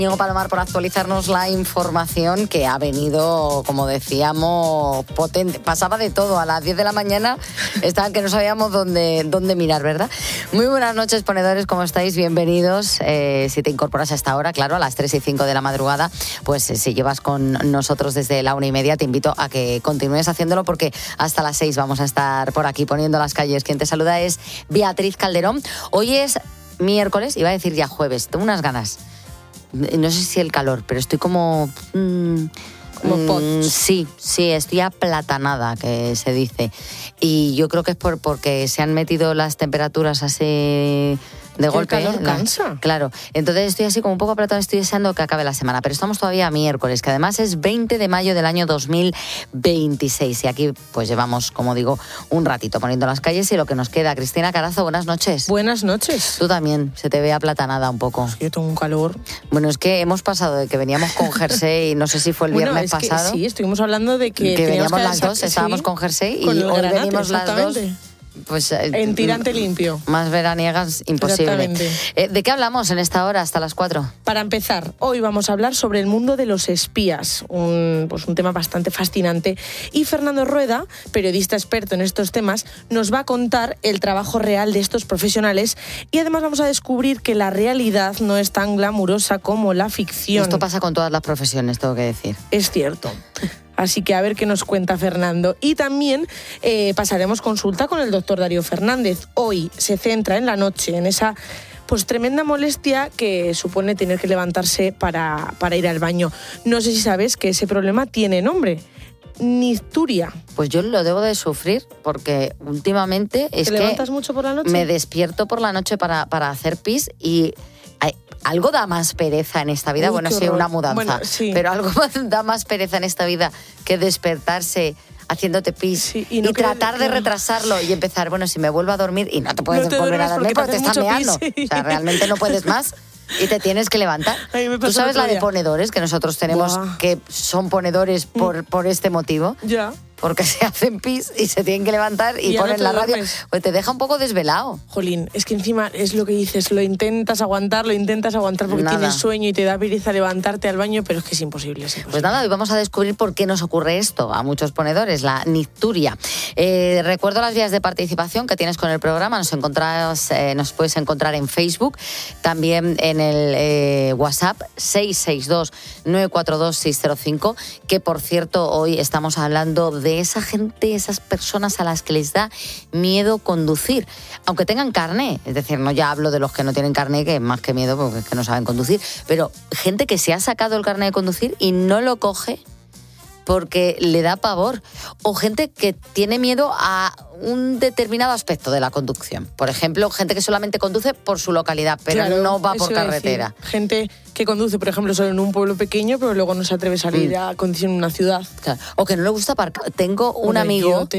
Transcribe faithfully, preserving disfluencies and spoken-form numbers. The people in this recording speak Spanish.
Diego Palomar por actualizarnos la información que ha venido, como decíamos, potente. Pasaba de todo, a las diez de la mañana estaban que no sabíamos dónde, dónde mirar, ¿verdad? Muy buenas noches, ponedores, ¿cómo estáis? Bienvenidos. Eh, si te incorporas a esta hora, claro, a las tres y cinco de la madrugada, pues eh, si llevas con nosotros desde la una y media, te invito a que continúes haciéndolo porque hasta las seis vamos a estar por aquí poniendo las calles. Quien te saluda es Beatriz Calderón. Hoy es miércoles, iba a decir ya jueves, tengo unas ganas. No sé si el calor, pero estoy como... Mmm, como mmm, sí, sí, estoy aplatanada, que se dice. Y yo creo que es por porque se han metido las temperaturas así... de golpe, el calor la, cansa. Claro, entonces estoy así como un poco apretada, estoy deseando que acabe la semana, pero estamos todavía a miércoles, que además es veinte de mayo del año dos mil veintiséis y aquí pues llevamos, como digo, un ratito poniendo las calles y lo que nos queda. Cristina Carazo, buenas noches. Buenas noches. Tú también, se te ve aplatanada un poco. Es que yo tengo un calor. Bueno, es que hemos pasado de que veníamos con jersey, no sé si fue el bueno, viernes es que, pasado. Sí, estuvimos hablando de que... Que veníamos que las dos, sí, estábamos con jersey y hoy granate, venimos las dos... Pues, eh, en tirante limpio. Más veraniegas, imposible. Eh, ¿De qué hablamos en esta hora hasta las cuatro? Para empezar, hoy vamos a hablar sobre el mundo de los espías, un, pues un tema bastante fascinante. Y Fernando Rueda, periodista experto en estos temas, nos va a contar el trabajo real de estos profesionales y además vamos a descubrir que la realidad no es tan glamurosa como la ficción. Esto pasa con todas las profesiones, tengo que decir. Es cierto. Así que a ver qué nos cuenta Fernando. Y también eh, pasaremos consulta con el doctor Darío Fernández. Hoy se centra en la noche, en esa pues tremenda molestia que supone tener que levantarse para, para ir al baño. No sé si sabes que ese problema tiene nombre. Nicturia. Pues yo lo debo de sufrir porque últimamente es ¿Te que levantas mucho por la noche? Me despierto por la noche para, para hacer pis y... Hay, algo da más pereza en esta vida, Uy, bueno, sí, horror. una mudanza, bueno, sí. pero algo más, da más pereza en esta vida que despertarse haciéndote pis sí, y, y, no y tratar querer, de retrasarlo y empezar, bueno, si me vuelvo a dormir y no te puedes no te volver a dormir porque, porque te estás meando, pis, sí. o sea, realmente no puedes más y te tienes que levantar. ¿Tú sabes la de ponedores que nosotros tenemos, Buah. que son ponedores por, por este motivo? Ya. Porque se hacen pis y se tienen que levantar y, y ponen no la radio, duermes. pues te deja un poco desvelado. Jolín, es que encima es lo que dices, lo intentas aguantar, lo intentas aguantar porque Nada. tienes sueño y te da pereza levantarte al baño, pero es que es imposible, es imposible. Pues nada, hoy vamos a descubrir por qué nos ocurre esto a muchos ponedores, la nicturia. Eh, recuerdo las vías de participación que tienes con el programa, nos encontrás, eh, nos puedes encontrar en Facebook, también en el eh, WhatsApp seis seis dos, nueve cuatro dos, seis cero cinco, que por cierto hoy estamos hablando de esa gente, esas personas a las que les da miedo conducir, aunque tengan carné, es decir, no ya hablo de los que no tienen carné, que más que miedo porque es que no saben conducir, pero gente que se ha sacado el carné de conducir y no lo coge porque le da pavor, o gente que tiene miedo a un determinado aspecto de la conducción. Por ejemplo, gente que solamente conduce por su localidad, pero claro, no va por carretera. Decir, gente que conduce, por ejemplo, solo en un pueblo pequeño, pero luego no se atreve a salir mm. a conducir en una ciudad. Claro. O que no le gusta aparcar. Tengo un Hombre, amigo...